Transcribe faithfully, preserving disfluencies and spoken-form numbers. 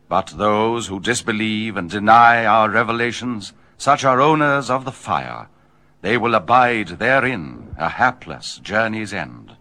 But those who disbelieve and deny our revelations, such are owners of the fire. They will abide therein a hapless journey's end.